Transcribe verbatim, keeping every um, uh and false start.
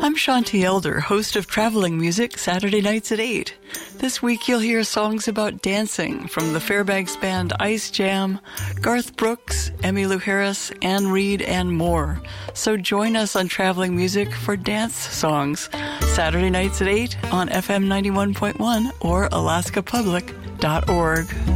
I'm Shanti Elder, host of Traveling Music, Saturday nights at eight. This week you'll hear songs about dancing from the Fairbanks band Ice Jam, Garth Brooks, Emmylou Harris, Ann Reed, and more. So join us on Traveling Music for dance songs, Saturday nights at eight on F M ninety-one point one or alaska public dot org.